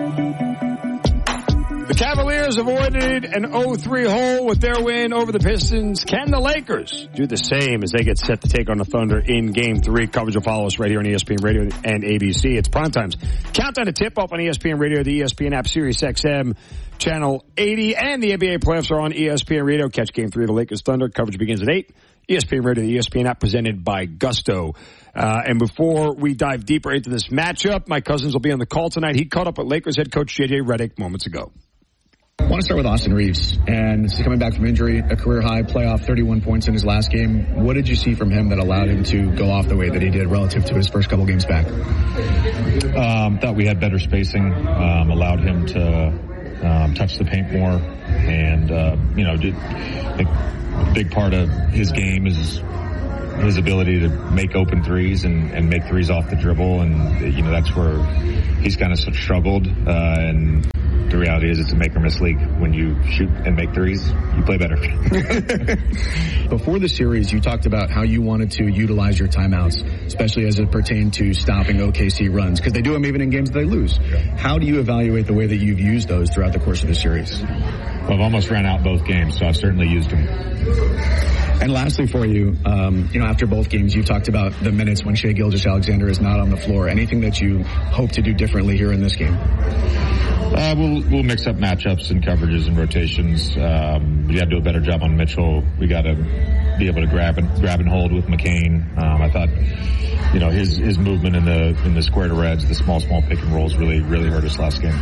The Cavaliers avoided an 0-3 hole with their win over the Pistons. Can the Lakers do the same as they get set to take on the Thunder in Game 3? Coverage will follow us right here on ESPN Radio and ABC. It's Primetime's Countdown to Tip-Off on ESPN Radio, the ESPN app, Sirius XM, Channel 80, and the NBA playoffs are on ESPN Radio. Catch Game 3 of the Lakers Thunder. Coverage begins at 8. ESPN Radio, the ESPN app, presented by Gusto. And before we dive deeper into this matchup, my Cousins will be on the call tonight. He caught up with Lakers head coach J.J. Redick moments ago. I want to start with Austin Reeves, and this is coming back from injury, a career-high playoff, 31 points in his last game. What did you see from him that allowed him to go off the way that he did relative to his first couple games back? Thought we had better spacing, allowed him to touch the paint more, and, I think a big part of his game is his ability to make open threes and make threes off the dribble, and, that's where he's kind of struggled, and the reality is it's a make-or-miss league. When you shoot and make threes, you play better. Before the series, you talked about how you wanted to utilize your timeouts, especially as it pertained to stopping OKC runs, because they do them even in games that they lose. How do you evaluate the way that you've used those throughout the course of the series? Well, I've almost ran out both games, so I've certainly used them. And lastly for you, after both games, you talked about the minutes when Shai Gilgeous-Alexander is not on the floor. Anything that you hope to do differently here in this game? We'll mix up matchups and coverages and rotations. We got to do a better job on Mitchell. We got to be able to grab and hold with McCain. I thought, his movement in the square to reds, the small pick and rolls really hurt us last game.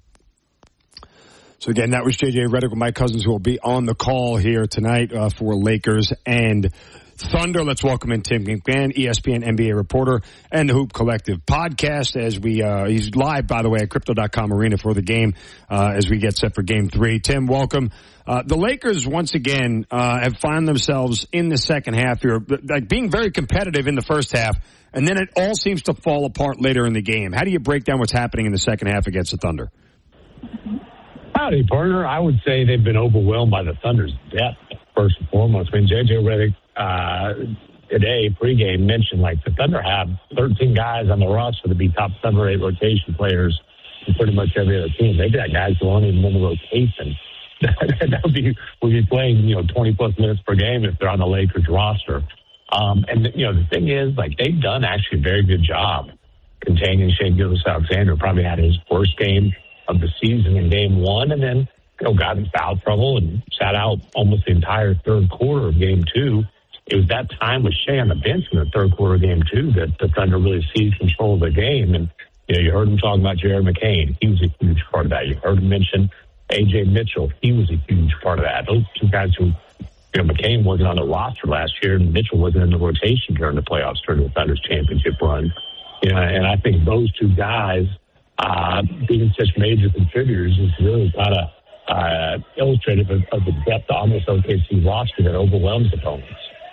So again, that was J.J. Redick with my Cousins, who will be on the call here tonight for Lakers and Thunder. Let's welcome in Tim McMahon, ESPN NBA reporter and the Hoop Collective podcast. As he's live, by the way, at Crypto.com Arena for the game as we get set for Game 3. Tim, welcome. The Lakers once again have found themselves in the second half here, like being very competitive in the first half, and then it all seems to fall apart later in the game. How do you break down what's happening in the second half against the Thunder? Howdy, partner. I would say they've been overwhelmed by the Thunder's depth, first and foremost. I mean, J.J. Redick today, pregame, mentioned, the Thunder have 13 guys on the roster to be top 7 or 8 rotation players in pretty much every other team. They've got guys who aren't even in the rotation. We'll be playing, 20-plus minutes per game if they're on the Lakers roster. The thing is, they've done actually a very good job containing Shai Gilgeous-Alexander. Probably had his worst game of the season in Game 1, and then got in foul trouble and sat out almost the entire third quarter of Game 2. It was that time with Shai on the bench in the third quarter of Game 2 that the Thunder really seized control of the game. And you heard him talking about Jared McCain. He was a huge part of that. You heard him mention A.J. Mitchell. He was a huge part of that. Those two guys who, McCain wasn't on the roster last year, and Mitchell wasn't in the rotation during the playoffs during the Thunder's championship run. And I think those two guys being such major contributors is really kind of illustrative of the depth on this OKC roster that overwhelms opponents.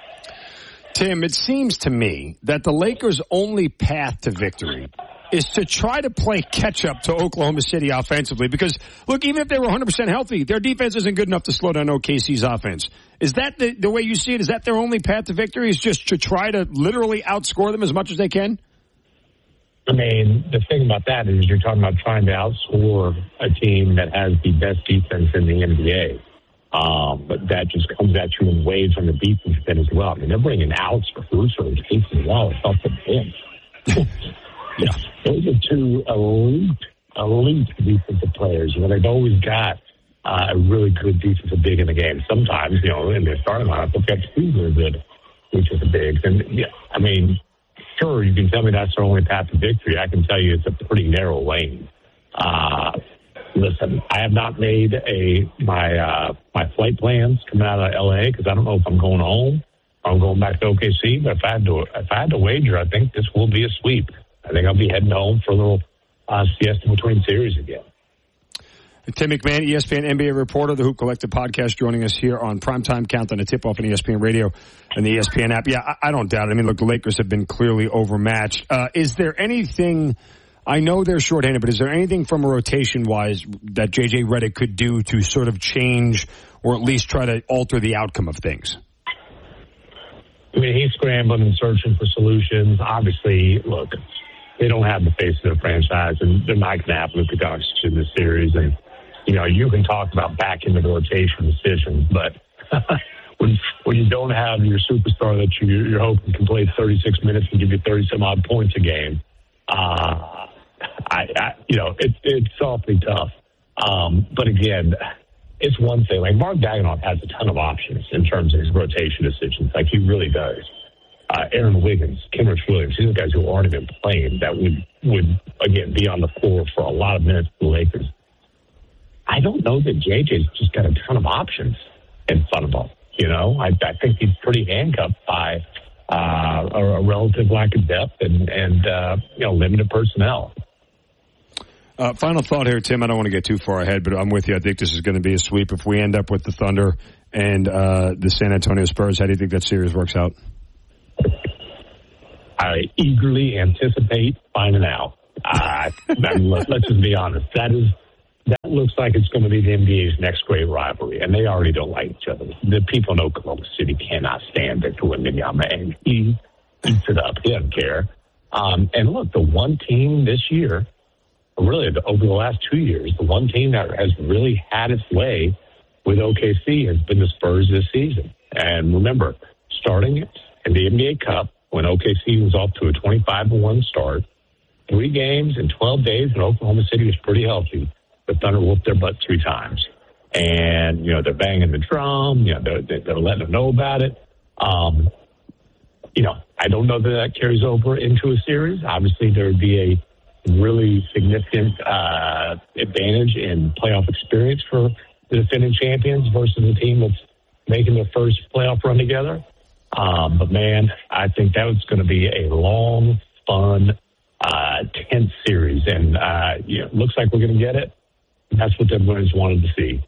Tim, it seems to me that the Lakers' only path to victory is to try to play catch-up to Oklahoma City offensively. Because, look, even if they were 100% healthy, their defense isn't good enough to slow down OKC's offense. Is that the way you see it? Is that their only path to victory, is just to try to literally outscore them as much as they can? I mean, the thing about that is you're talking about trying to outscore a team that has the best defense in the NBA. But that just comes at you in waves on the defense then as well. I mean, they're bringing Alex Caruso and Casey Wallace off the bench. Yeah. Those are two elite defensive players. They've always got a really good defensive big in the game. Sometimes, in their starting lineup, they've got two really good defensive bigs. And, I mean, sure, you can tell me that's their only path to victory. I can tell you it's a pretty narrow lane. Listen, I have not made my flight plans coming out of L.A. because I don't know if I'm going home or I'm going back to OKC. But if I had to wager, I think this will be a sweep. I think I'll be heading home for a little siesta between series again. Tim McMahon, ESPN NBA reporter, the Hoop Collective podcast, joining us here on Primetime Countdown to Tip-Off on ESPN Radio and the ESPN app. Yeah, I don't doubt it. I mean, look, the Lakers have been clearly overmatched. Is there anything, I know they're shorthanded, but is there anything from a rotation-wise that J.J. Redick could do to sort of change or at least try to alter the outcome of things? I mean, he's scrambling and searching for solutions. Obviously, look, they don't have the face of their franchise, and they're not going to have Luka Doncic in this series. And, you can talk about back into the rotation decisions, but when you don't have your superstar that you're hoping can play 36 minutes and give you 30-some-odd points a game, it's awfully tough. But again, it's one thing. Like, Mark Daigneault has a ton of options in terms of his rotation decisions. Like, he really does. Aaron Wiggins, Kenrich Williams, these are guys who aren't even playing that would again be on the floor for a lot of minutes for the Lakers. I don't know that JJ's just got a ton of options in front of him. I think he's pretty handcuffed by a relative lack of depth and limited personnel. Final thought here, Tim. I don't want to get too far ahead, but I'm with you. I think this is going to be a sweep. If we end up with the Thunder and the San Antonio Spurs, how do you think that series works out? I eagerly anticipate finding out. Let's just be honest. That looks like it's going to be the NBA's next great rivalry, and they already don't like each other. The people in Oklahoma City cannot stand Victor Wembanyama, and he eats it up. He doesn't care. And look, the one team this year, really over the last 2 years, the one team that has really had its way with OKC has been the Spurs this season. And remember, starting in the NBA Cup, when OKC was off to a 25-1 start, 3 games in 12 days, and Oklahoma City was pretty healthy. The Thunder whooped their butt 3 times. And, they're banging the drum. They're letting them know about it. I don't know that carries over into a series. Obviously, there would be a really significant advantage in playoff experience for the defending champions versus a team that's making their first playoff run together. But, man, I think that was going to be a long, fun, tense series. And looks like we're going to get it. That's what everybody's wanted to see.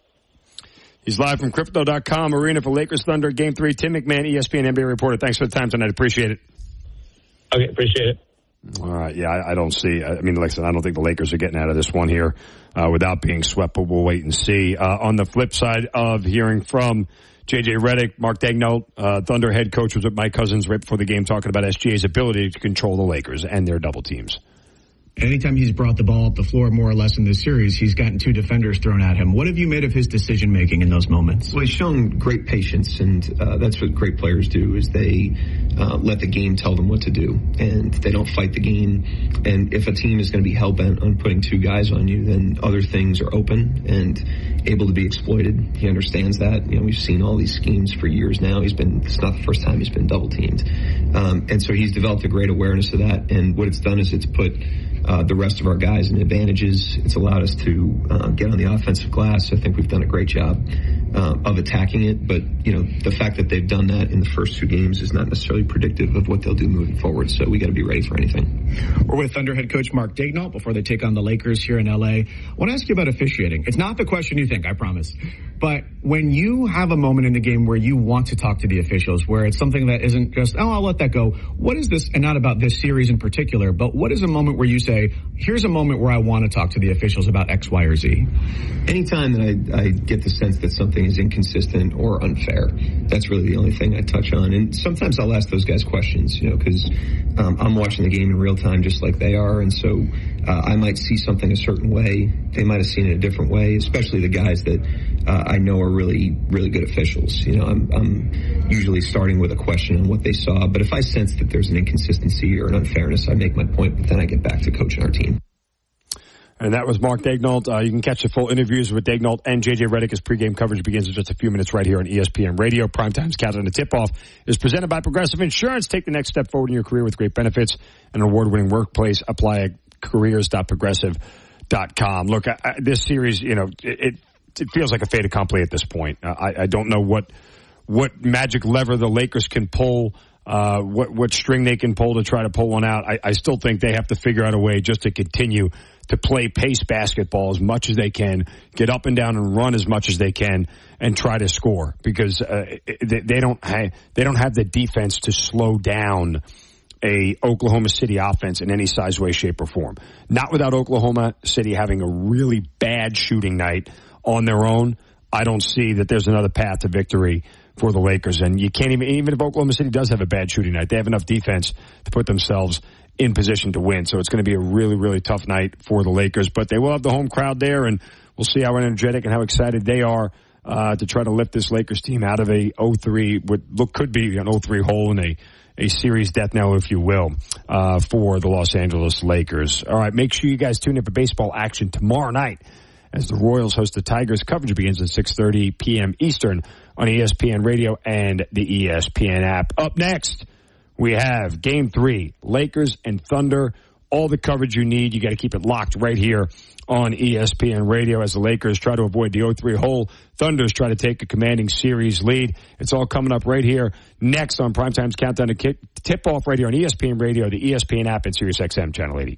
He's live from Crypto.com arena for Lakers Thunder Game 3. Tim McMahon, ESPN NBA reporter. Thanks for the time tonight. Appreciate it. Okay, appreciate it. All right, yeah, I don't see. I mean, like I said, I don't think the Lakers are getting out of this one here without being swept, but we'll wait and see. On the flip side of hearing from J.J. Redick, Mark Daigneault, Thunder head coach, was with Mike Cousins right before the game talking about SGA's ability to control the Lakers and their double teams. Anytime he's brought the ball up the floor more or less in this series, he's gotten 2 defenders thrown at him. What have you made of his decision-making in those moments? Well, he's shown great patience, and that's what great players do, is they let the game tell them what to do, and they don't fight the game. And if a team is going to be hell-bent on putting 2 guys on you, then other things are open and able to be exploited. He understands that. We've seen all these schemes for years now. It's not the first time he's been double-teamed. And so he's developed a great awareness of that, and what it's done is it's put the rest of our guys in advantages. It's allowed us to get on the offensive glass. I think we've done a great job of attacking it. But, the fact that they've done that in the first 2 games is not necessarily predictive of what they'll do moving forward. So we got to be ready for anything. We're with Thunder head coach Mark Daigneault before they take on the Lakers here in L.A. I want to ask you about officiating. It's not the question you think, I promise. But when you have a moment in the game where you want to talk to the officials, where it's something that isn't just, I'll let that go. What is this, and not about this series in particular, but what is a moment where you say, here's a moment where I want to talk to the officials about X, Y, or Z? Anytime that I get the sense that something is inconsistent or unfair, that's really the only thing I touch on. And sometimes I'll ask those guys questions, because I'm watching the game in real time just like they are. And so I might see something a certain way. They might have seen it a different way, especially the guys that I know are really, really good officials. I'm usually starting with a question on what they saw. But if I sense that there's an inconsistency or an unfairness, I make my point, but then I get back to coaching our team. And that was Mark Daigneault. You can catch the full interviews with Daigneault and J.J. Redick as pregame coverage begins in just a few minutes right here on ESPN Radio. Primetime's Countdown to Tip-Off is presented by Progressive Insurance. Take the next step forward in your career with great benefits and an award-winning workplace. Apply at careers.progressive.com. Look, this series, it feels like a fait accompli at this point. I don't know what magic lever the Lakers can pull, what string they can pull to try to pull one out. I still think they have to figure out a way just to continue to play pace basketball as much as they can, get up and down and run as much as they can, and try to score, because they don't have the defense to slow down a Oklahoma City offense in any size, way, shape, or form. Not without Oklahoma City having a really bad shooting night on their own. I don't see that there's another path to victory for the Lakers. And you can't even if Oklahoma City does have a bad shooting night, they have enough defense to put themselves in position to win. So it's going to be a really, really tough night for the Lakers. But they will have the home crowd there, and we'll see how energetic and how excited they are to try to lift this Lakers team out of a 0-3, what could be an 0-3 hole in a series death knell, if you will, for the Los Angeles Lakers. All right, make sure you guys tune in for baseball action tomorrow night as the Royals host the Tigers. Coverage begins at 6:30 p.m. Eastern on ESPN Radio and the ESPN app. Up next, we have Game 3, Lakers and Thunder. All the coverage you need. You got to keep it locked right here on ESPN Radio as the Lakers try to avoid the 0-3 hole. Thunders try to take a commanding series lead. It's all coming up right here next on Primetime's Countdown to Tip-Off right here on ESPN Radio, the ESPN app, and SiriusXM Channel 80.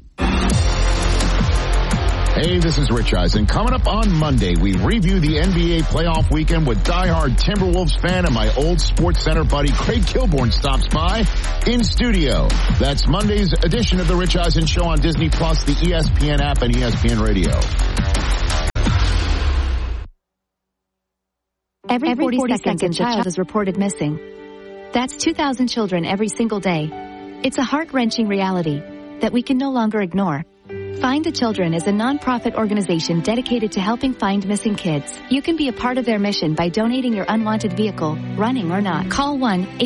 Hey, this is Rich Eisen. Coming up on Monday, we review the NBA playoff weekend with diehard Timberwolves fan and my old Sports Center buddy Craig Kilborn stops by in studio. That's Monday's edition of the Rich Eisen Show on Disney Plus, the ESPN app, and ESPN Radio. Every 40 seconds, a child is reported missing. That's 2,000 children every single day. It's a heart-wrenching reality that we can no longer ignore. Find the Children is a non-profit organization dedicated to helping find missing kids. You can be a part of their mission by donating your unwanted vehicle, running or not. Call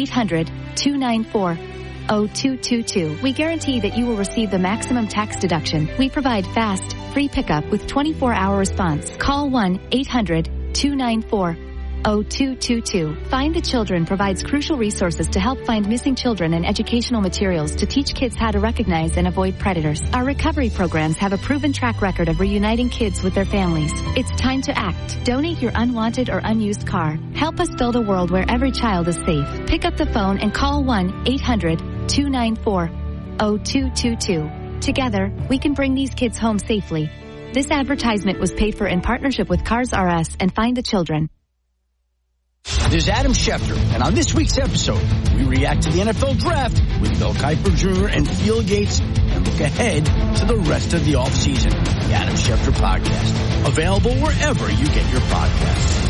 1-800-294-0222. We guarantee that you will receive the maximum tax deduction. We provide fast, free pickup with 24-hour response. Call 1-800-294-0222. Find the Children provides crucial resources to help find missing children and educational materials to teach kids how to recognize and avoid predators. Our recovery programs have a proven track record of reuniting kids with their families. It's time to act. Donate your unwanted or unused car. Help us build a world where every child is safe. Pick up the phone and call 1-800-294-0222. Together, we can bring these kids home safely. This advertisement was paid for in partnership with Cars R Us and Find the Children. This is Adam Schefter, and on this week's episode, we react to the NFL Draft with Bill Kiper Jr. and Field Gates and look ahead to the rest of the offseason. The Adam Schefter Podcast, available wherever you get your podcasts.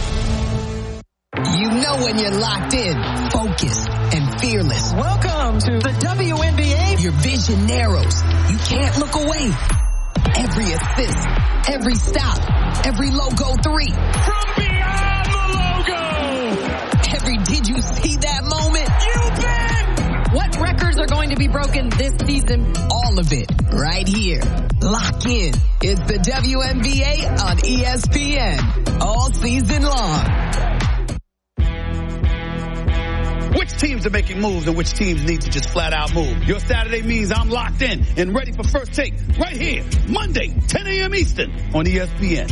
You know when you're locked in, focused, and fearless. Welcome to the WNBA. Your vision narrows. You can't look away. Every assist, every stop, every logo three. From beyond the logo. Every did you see that moment? You bet. What records are going to be broken this season? All of it right here. Lock in. It's the WNBA on ESPN all season long. Which teams are making moves and which teams need to just flat out move? Your Saturday means I'm locked in and ready for First Take right here, Monday, 10 a.m. Eastern on ESPN.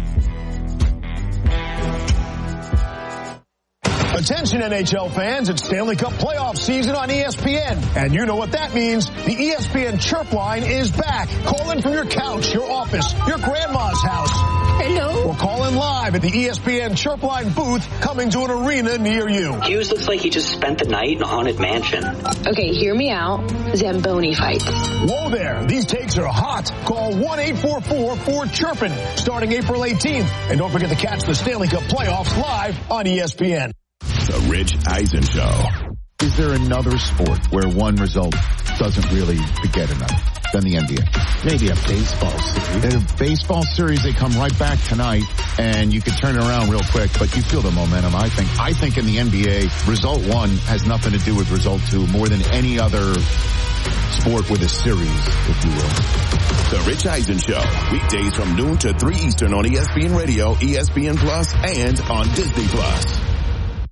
Attention NHL fans, it's Stanley Cup playoff season on ESPN. And you know what that means. The ESPN Chirp line is back. Call in from your couch, your office, your grandma's house. Hello? Or call in live at the ESPN Chirp line booth coming to an arena near you. Hughes looks like he just spent the night in a haunted mansion. Okay, hear me out. Zamboni fights. Whoa there. These takes are hot. Call 1-844-4-CHIRPIN starting April 18th. And don't forget to catch the Stanley Cup playoffs live on ESPN. The Rich Eisen Show. Is there another sport where one result doesn't really beget enough than the NBA? Maybe a baseball series. In a baseball series, they come right back tonight, and you can turn it around real quick, but you feel the momentum, I think. I think in the NBA, result one has nothing to do with result two more than any other sport with a series, if you will. The Rich Eisen Show. Weekdays from noon to 3 Eastern on ESPN Radio, ESPN Plus, and on Disney Plus.